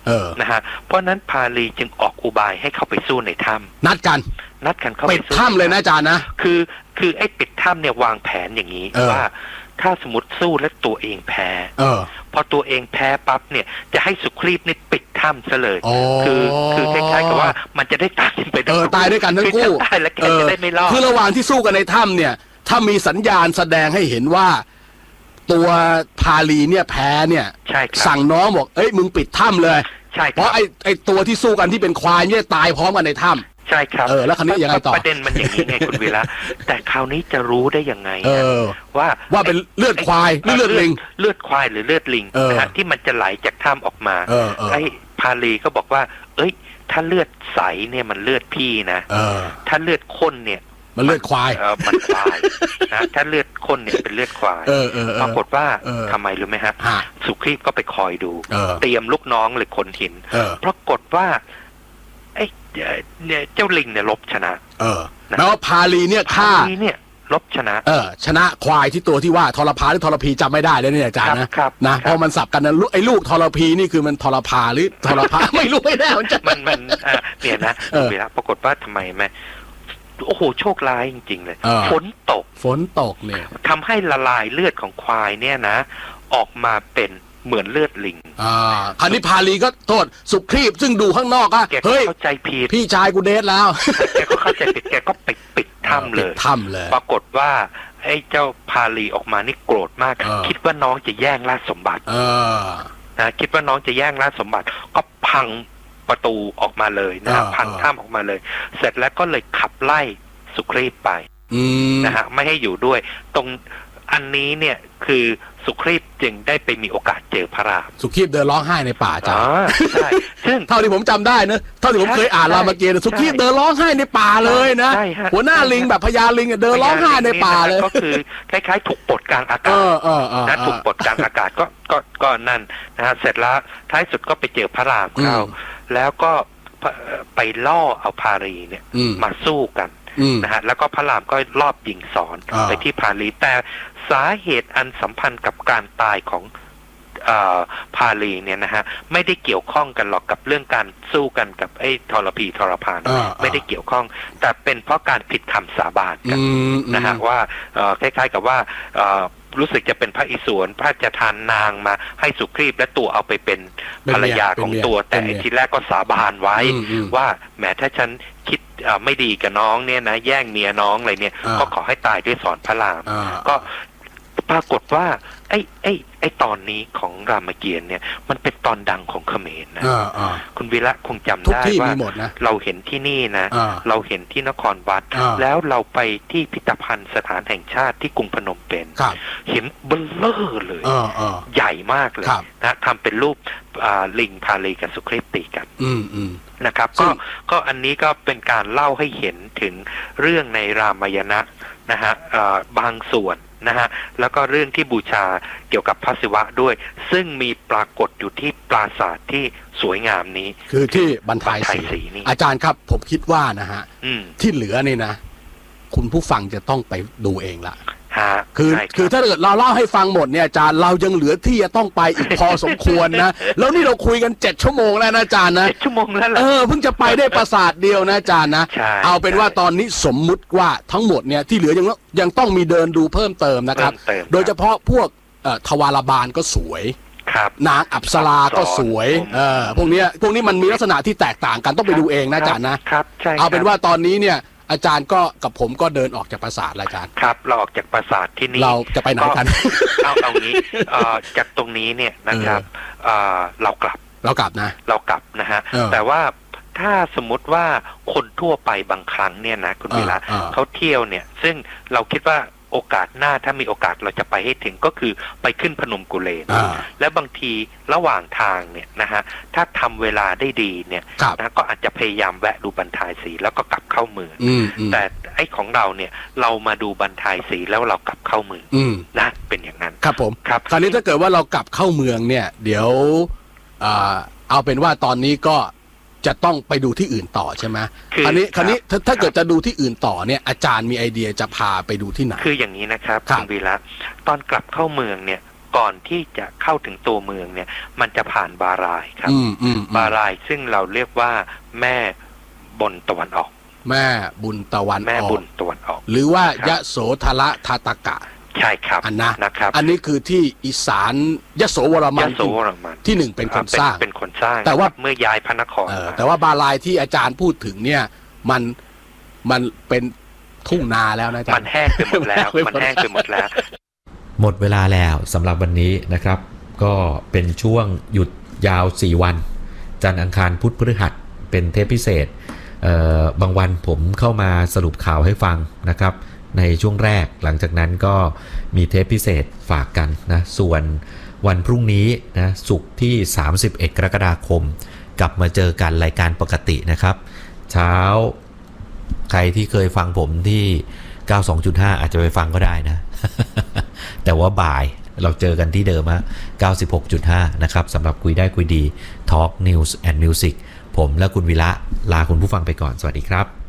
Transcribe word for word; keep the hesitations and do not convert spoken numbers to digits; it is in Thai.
นะฮะเพราะนั้นพาลีจึงออกอุบายให้เข้าไปสู้ในถ้ำนัดกันนัดกันเข้าไปปิดถ้ำเลยนะอาจารย์นะคือคือไอ้ปิดถ้ำเนี่ยวางแผนอย่างนี้ว่าถ้าสมมติสู้แล้วตัวเองแพ้พอตัวเองแพ้ปั๊บเนี่ยจะให้สุครีพนี่ปิดถ้ำซะเลยคือคือคล้ายๆกับว่ามันจะได้ตายไปเออตายด้วยกันทั้งคู่ตายแล้วแกจะได้ไม่รอดคือระหว่างที่สู้กันในถ้ำเนี่ยถ้ามีสัญญาณแสดงให้เห็นว่าตัวพาลีเนี่ยแพ้เนี่ยสั่งน้องบอกเอ้ยมึงปิดถ้ำเลยใช่เพราะไอ้ไอ้ตัวที่สู้กันที่เป็นควายเนี่ยตายพร้อมกันในถ้ำใช่ครับเออแล้วคราวนี้ยังไงต่อประเด็นมันอย่างนี้ไงคุณวีระแต่คราวนี้จะรู้ได้ยังไงว่าว่าเป็นเลือดควายหรือเลือดลิงเลือดควายหรือเลือดลิงนะฮะที่มันจะไหลจากถ้ำออกมาไอ้พาลีก็บอกว่าเอ้ยถ้าเลือดใสเนี่ยมันเลือดพี่นะถ้าเลือดข้นเนี่ยมันเลือดควายเออมันควายนะถ้าเลือดข้นเนี่ยเป็นเลือดควายปรากฏว่าทำไมรู้ไหมฮะสุครีพก็ไปคอยดูเตรียมลูกน้องเลยคนหินปรากฏว่าไอ้เนี่ยเจ้าลิงเนี่ยลบชนะเออแล้วพาลีเนี่ยฆ่าเนี่ยลบชนะเออชนะควายที่ตัวที่ว่าทรพาหรือทรพีจำไม่ได้เลยเนี่ยอาจารย์นะนะเพราะมันสับกันนะไอ้ลูกทรพีนี่คือมันทรพาหรือทรพาไม่รู้ไม่แน่มันจะมันมันเนี่ยนะเวลาปรากฏว่าทำไมแม่โอ้โหโชคร้ายจริงๆเลยฝนตกฝนตกเนี่ยทำให้ละลายเลือดของควายเนี่ยนะออกมาเป็นเหมือนเลือดลิงอ่าคราวนี้พาลีก็โทษสุครีพซึ่งดูข้างนอกก็เฮ้ยเข้าใจผิดพี่ชายกูเดทแล้วแกก็เข้าใจผิดแกก็ปิดปิดถ้ำเลยถ้ำเลยปรากฏว่าไอ้เจ้าพาลีออกมานี่โกรธมากคิดว่าน้องจะแย่งราชสมบัตินะคิดว่าน้องจะแย่งราชสมบัติก็พังประตูออกมาเลยนะพังถ้ำออกมาเลยเสร็จแล้วก็เลยขับไล่สุครีพไปนะฮะไม่ให้อยู่ด้วยตรงอันนี้เนี่ยคือสุครีพจึงได้ไปมีโอกาสเจอพระรามสุครีพเดินร้องไห้ในป่าจ้ะใช่ซึ่งเท่าที่ผมจำได้นะเท่าที่ผมเคยอ่านรามเกียรติ์สุครีพเดินร้องไห้ในป่าเลยนะหัวหน้าลิงแบบพญาลิงเดินร้องไห้ในป่าเลยก็คือคล้ายๆถูกปลดกลางอากาศนะถูกปลดกลางอากาศก็ก็ก็นั่นนะฮะเสร็จแล้วท้ายสุดก็ไปเจอพระรามเข้าแล้วก็ไปล่อเอาพาลีเนี่ยมาสู้กันนะฮะแล้วก็พระรามก็ลอบยิงสอนไปที่พาลีแต่สาเหตุอันสัมพันธ์กับการตายของพาลีเนี่ยนะฮะไม่ได้เกี่ยวข้องกันหรอกกับเรื่องการสู้กันกับไอ้ทรพีทรพานไม่ได้เกี่ยวข้องแต่เป็นเพราะการผิดคำสาบานกันนะฮะว่าคล้ายๆกับว่ารู้สึกจะเป็นพระอิศวรพระจะทานนางมาให้สุครีพและตัวเอาไปเป็นภรรยาของตัวแต่ทีแรกก็สาบานไว้ว่าแม้ถ้าฉันคิดไม่ดีกับน้องเนี่ยนะแย่งเมียน้องอะไรเนี่ยก็ขอให้ตายด้วยสอนพระรามก็ปรากฏว่าไอ้ไอ้ไอ้ตอนนี้ของรามเกียรติ์เนี่ยมันเป็นตอนดังของเขมรนะคุณวีระคงจำได้ว่าเราเห็นที่นี่นะเราเห็นที่นครวัดแล้วเราไปที่พิพิธภัณฑ์สถานแห่งชาติที่กรุงพนมเปญเห็นเบลเลอร์เลยใหญ่มากเลยนะทำเป็นรูปลิงพาลีกับสุครีพตีกันนะครับก็ก็อันนี้ก็เป็นการเล่าให้เห็นถึงเรื่องในรามายณะนะฮะบางส่วนนะฮะแล้วก็เรื่องที่บูชาเกี่ยวกับพระศิวะด้วยซึ่งมีปรากฏอยู่ที่ปราสาทที่สวยงามนี้คือที่บรรทายศรีนี่อาจารย์ครับผมคิดว่านะฮะที่เหลือนี่นะคุณผู้ฟังจะต้องไปดูเองละคือคือถ้าเกิดเราเล่าให้ฟังหมดเนี่ยอาจารย์เรายังเหลือที่จะต้องไปอีกพอสมควรนะแล้วนี่เราคุยกันเจ็ดชั่วโมงแล้วนะอาจารย์นะเจ็ดชั่วโมงแล้วเออเพิ่งจะไปได้ปราสาทเดียวนะอาจารย์นะเอาเป็นว่าตอนนี้สมมุติว่าทั้งหมดเนี่ยที่เหลือยังยังต้องมีเดินดูเพิ่มเติมนะครับโดยเฉพาะพวกทวารบาลก็สวยนางอัปสราก็สวยเออพวกนี้พวกนี้มันมีลักษณะที่แตกต่างกันต้องไปดูเองนะอาจารย์นะเอาเป็นว่าตอนนี้เนี่ยอาจารย์ก็กับผมก็เดินออกจากปราสาทอาจารย์ครับเราออกจากปราสาทที่นี่เราจะไปไหนกันเอาเอางี้จากตรงนี้เนี่ยนะครับเรากลับเรากลับนะเรากลับนะฮะแต่ว่าถ้าสมมุติว่าคนทั่วไปบางครั้งเนี่ยนะคุณวีระเขาเที่ยวเนี่ยซึ่งเราคิดว่าโอกาสหน้าถ้ามีโอกาสเราจะไปให้ถึงก็คือไปขึ้นพนมกุเลนและบางทีระหว่างทางเนี่ยนะฮะถ้าทำเวลาได้ดีเนี่ยนะก็อาจจะพยายามแวะดูบรรทายศรีแล้วก็กลับเข้าเมืองแต่ไอ้ของเราเนี่ยเรามาดูบรรทายศรีแล้วเรากลับเข้าเมืองนะเป็นอย่างนั้นครับผมครับคราวนี้ถ้าเกิดว่าเรากลับเข้าเมืองเนี่ยเดี๋ยวเอาเป็นว่าตอนนี้ก็จะต้องไปดูที่อื่นต่อใช่ไหมคราวนี้คราวนี้ถ้าถ้าเกิดจะดูที่อื่นต่อเนี่ยอาจารย์มีไอเดียจะพาไปดูที่ไหนคืออย่างนี้นะครับคุณวีระตอนกลับเข้าเมืองเนี่ยก่อนที่จะเข้าถึงตัวเมืองเนี่ยมันจะผ่านบารายครับบารายซึ่งเราเรียกว่าแม่บนตะวันออกแม่บุญตะวันออกแม่บุญตะวันออกหรือว่ายโสธรทาตกะใช่ครับอันนะนะครับอันนี้คือที่อีสานยโสวรมันที่หนึ่งเป็นคนสร้างเป็นคนสร้างแต่ว่าเมื่อย้ายพระนครแต่ว่าบารายที่อาจารย์พูดถึงเนี่ยมันมันเป็นทุ่งนาแล้วนะอาจารย์มันแห้งไปหมดแล้วมันแห้งไปหมดแล้วหมดเวลาแล้วสำหรับวันนี้นะครับก็เป็นช่วงหยุดยาวสี่วันจันทร์อังคารพุธพฤหัสเป็นเทปพิเศษบางวันผมเข้ามาสรุปข่าวให้ฟังนะครับในช่วงแรกหลังจากนั้นก็มีเทปพิเศษฝากกันนะส่วนวันพรุ่งนี้นะศุกร์ที่สามสิบเอ็ดกรกฎาคมกลับมาเจอกันรายการปกตินะครับเช้าใครที่เคยฟังผมที่ เก้าสิบสองจุดห้า อาจจะไปฟังก็ได้นะ แต่ว่าบ่ายเราเจอกันที่เดิมฮะ เก้าสิบหกจุดห้า นะครับสำหรับคุยได้คุยดี Talk News and Music ผมและคุณวิระลาคุณผู้ฟังไปก่อนสวัสดีครับ